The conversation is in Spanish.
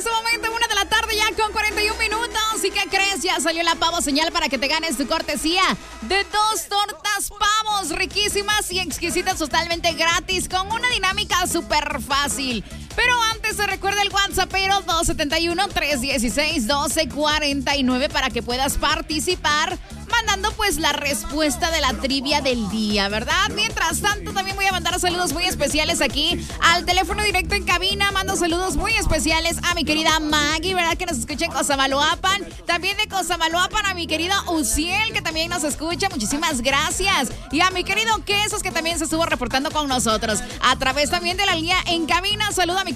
este momento, 1 de la tarde ya con 41 minutos. ¿Y qué crees? Ya salió la pavo señal para que te ganes tu cortesía de 2 tortas pavos riquísimas y exquisitas totalmente gratis con una dinámica súper fácil. Pero antes te recuerda el WhatsAppero 271-316-1249 para que puedas participar mandando pues la respuesta de la trivia del día, ¿verdad? Mientras tanto también voy a mandar saludos muy especiales aquí al teléfono directo en cabina. Mando saludos muy especiales a mi querida Maggie, ¿verdad? Que nos escucha en Cosamaloapan. También de Cosamaloapan a mi querido Uciel, que también nos escucha. Muchísimas gracias. Y a mi querido Quesos, que también se estuvo reportando con nosotros. A través también de la línea en cabina. Saludo a mi